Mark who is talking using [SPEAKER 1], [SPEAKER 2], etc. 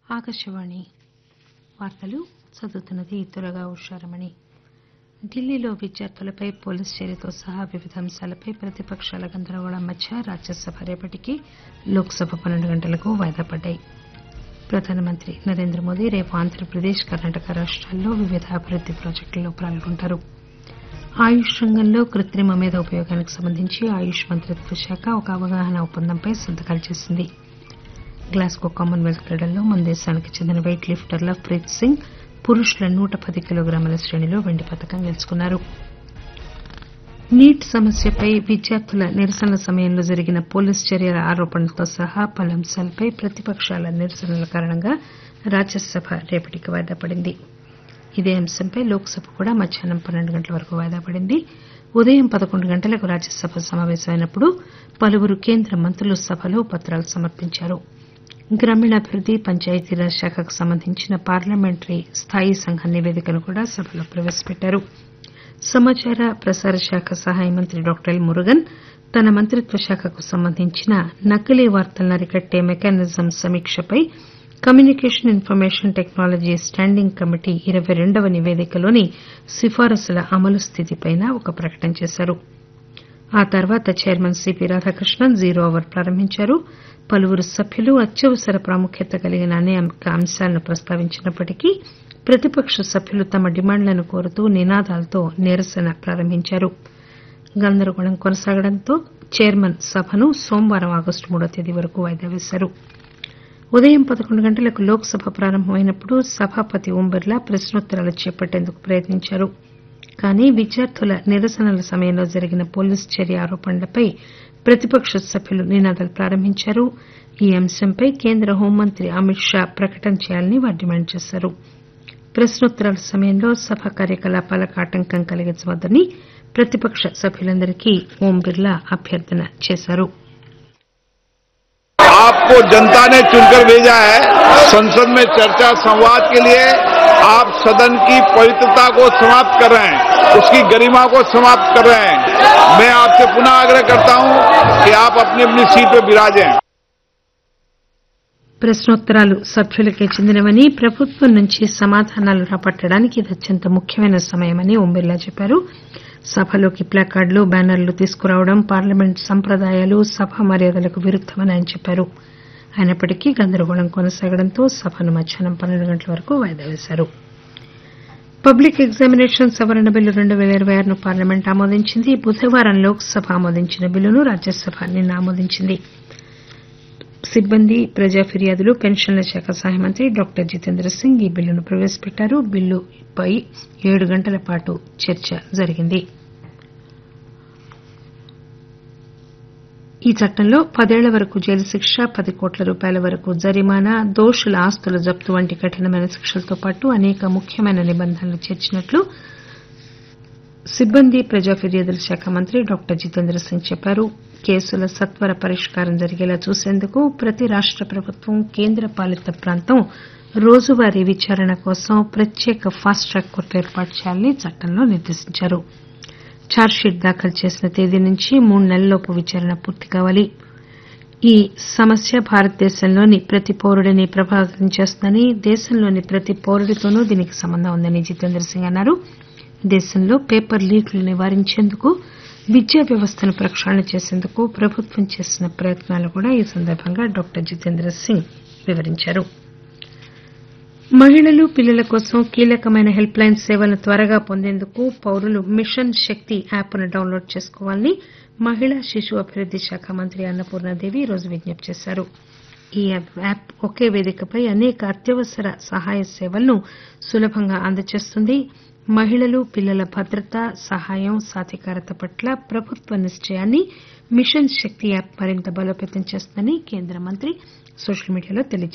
[SPEAKER 1] ఆకాశవాణి వార్తలు చదువుతున్నది దుర్గా ఉషారమణి. ఢిల్లీలో విద్యార్థులపై పోలీసు చర్యతో సహా వివిధ అంశాలపై ప్రతిపక్షాల గందరగోళం మధ్య రాజ్యసభ రేపటికి, లోక్సభ 12 గంటలకు వాయిదా పడ్డాయి. ప్రధానమంత్రి నరేంద్ర మోదీ రేపు ఆంధ్రప్రదేశ్, కర్ణాటక రాష్టాల్లో వివిధ అభివృద్ది ప్రాజెక్టుల్లో పాల్గొంటారు. ఆయుష్ రంగంలో కృత్రిమ మేధ ఉపయోగానికి సంబంధించి ఆయుష్ మంత్రిత్వ శాఖ ఒక అవగాహన ఒప్పందంపై సంతకాలు చేసింది. గ్లాస్గో కామన్వెల్త్ క్రీడల్లో మన దేశానికి చెందిన weight lifter love Preet Singh పురుషుల 110 కిలోగ్రాముల శ్రేణిలో వెండి పతకం గెలుచుకున్నారు. నీట్ సమస్యపై విద్యార్థుల నిరసనల సమయంలో జరిగిన పోలీసు చర్యల ఆరోపణలతో సహా పలు అంశాలపై ప్రతిపక్షాల నిరసనల కారణంగా రాజ్యసభ రేపటికి వాయిదా పడింది. ఇదే అంశంపై లోక్సభ కూడా మధ్యాహ్నం 12 గంటల వరకు వాయిదా పడింది. ఉదయం 11 గంటలకు రాజ్యసభ సమావేశమైనప్పుడు పలువురు కేంద్ర మంత్రులు సభలో పత్రాలు సమర్పించారు. గ్రామీణాభివృద్ది, పంచాయతీరాజ్ శాఖకు సంబంధించిన పార్లమెంటరీ స్థాయీ సంఘం నివేదికను కూడా సభలో ప్రవేశపెట్టారు. సమాచార ప్రసార శాఖ సహాయ మంత్రి డాక్టర్ ఎల్ మురుగన్ తన మంత్రిత్వ శాఖకు సంబంధించిన నకిలీ వార్తలను అరికట్టే mechanism సమీక్షపై communication information technology standing committee 22వ నివేదికలోని సిఫారసుల అమలు స్థితిపై ఒక ప్రకటన చేశారు. ఆ తర్వాత chairman CP Radhakrishnan zero hour ప్రారంభించారు. పలువురు సభ్యులు అత్యవసర ప్రాముఖ్యత కలిగిన అనేక అంశాలను ప్రస్తావించినప్పటికీ ప్రతిపక్ష సభ్యులు తమ డిమాండ్లను కోరుతూ నినాదాలతో నిరసన ప్రారంభించారు. గందరగోళం కొనసాగడంతో చైర్మన్ సభను సోమవారం ఆగస్టు 3వ తేదీ వరకు వాయిదా వేశారు. ఉదయం 11 గంటలకు లోక్సభ ప్రారంభమైనప్పుడు సభాపతి ఓం బిర్లా ప్రశ్నోత్తరాలు చేపట్టేందుకు ప్రయత్నించారు. కానీ విద్యార్థుల నిరసనల సమయంలో జరిగిన పోలీసు చర్య ఆరోపణలపై ప్రతిపక్ష సభ్యులు నినాదాలు ప్రారంభించారు. ఈ అంశంపై కేంద్ర హోంమంత్రి అమిత్ షా ప్రకటన చేయాలని వారు డిమాండ్ చేశారు. ప్రశ్నోత్తరాల సమయంలో సభ కార్యకలాపాలకు ఆటంకం కలిగించవద్దని ప్రతిపక్ష సభ్యులందరికీ ఓం బిర్లా అభ్యర్థన చేశారు.
[SPEAKER 2] आपको जनता ने चुनकर भेजा है. संसद में चर्चा संवाद के लिए आप सदन की पवित्रता को समाप्त कर रहे हैं, उसकी गरिमा को समाप्त कर रहे हैं. मैं आपसे पुनः आग्रह करता हूं कि आप अपनी अपनी सीट पर विराजें.
[SPEAKER 1] ప్రశ్నోత్తరాలు సభ్యులకే చెందినవని, ప్రభుత్వం నుంచి సమాధానాలు రాబట్టడానికి ఇది అత్యంత ముఖ్యమైన సమయమని ఓం బిర్లా చెప్పారు. సభలోకి ప్లాకార్డులు, బ్యానర్లు తీసుకురావడం పార్లమెంట్ సంప్రదాయాలు, సభా మర్యాదలకు విరుద్దమని ఆయన చెప్పారు. అయినప్పటికీ గందరగోళం కొనసాగడంతో సభను మధ్యాహ్నం 12 గంటల వరకు వాయిదా వేశారు. పబ్లిక్ ఎగ్జామినేషన్ సవరణ బిల్లు 2026ను పార్లమెంట్ ఆమోదించింది. బుధవారం లోక్సభ ఆమోదించిన బిల్లును రాజ్యసభ నిన్న ఆమోదించింది. సిబ్బంది, ప్రజా ఫిర్యాదులు, పెన్షన్ల శాఖ సహాయ మంత్రి డాక్టర్ జితేంద్ర సింగ్ ఈ బిల్లును ప్రవేశపెట్టారు. బిల్లుపై 7 గంటల పాటు చర్చ జరిగింది. ఈ చట్టంలో 10 ఏళ్ల వరకు జైలు శిక్ష, 10 కోట్ల రూపాయల వరకు జరిమానా, దోషుల ఆస్తుల జప్తు వంటి కఠినమైన శిక్షలతో పాటు అనేక ముఖ్యమైన నిబంధనలు చేర్చినట్లు సిబ్బంది, ప్రజా ఫిర్యాదుల శాఖ మంత్రి డాక్టర్ జితేంద్ర సింగ్ చెప్పారు. కేసుల సత్వర పరిష్కారం జరిగేలా చూసేందుకు ప్రతి రాష్ట ప్రభుత్వం, కేంద్ర పాలిత ప్రాంతం రోజువారీ విచారణ కోసం ప్రత్యేక ఫాస్ట్ ట్రాక్ కోర్టు ఏర్పాటు చేయాలని చట్టంలో నిర్దేశించారు. ఛార్జిషీట్ దాఖలు చేసిన తేదీ నుంచి 3 నెలల్లోపు విచారణ పూర్తి కావాలి. ఈ సమస్య భారతదేశంలోని ప్రతి పౌరుడిని ప్రభావితం చేస్తుందని, దేశంలోని ప్రతి పౌరుడితోనూ దీనికి సంబంధం ఉందని జితేంద్ర సింగ్ అన్నారు. దేశంలో పేపర్ లీక్లు నివారించేందుకు, విద్యా వ్యవస్థను ప్రక్షాళన చేసేందుకు ప్రభుత్వం చేసిన ప్రయత్నాలు కూడా ఈ సందర్భంగా డాక్టర్ జితేంద్ర సింగ్ వివరించారు. మహిళలు, పిల్లల కోసం కీలకమైన హెల్ప్ లైన్ సేవలను త్వరగా పొందేందుకు పౌరులు మిషన్ శక్తి యాప్ను డౌన్లోడ్ చేసుకోవాలని మహిళా శిశు అభివృద్ది శాఖ మంత్రి అన్నపూర్ణాదేవి ఈరోజు విజ్ఞప్తి చేశారు. ఈ యాప్ ఒకే వేదికపై అనేక అత్యవసర సహాయ సేవలను సులభంగా అందజేస్తుంది. మహిళలు, పిల్లల భద్రత, సహాయం, సాధికారత పట్ల ప్రభుత్వ నిశ్చయాన్ని మిషన్ శక్తి యాప్ మరింత బలోపేతం చేస్తుందని కేంద్ర మంత్రి సోషల్ మీడియాలో తెలియజేశారు.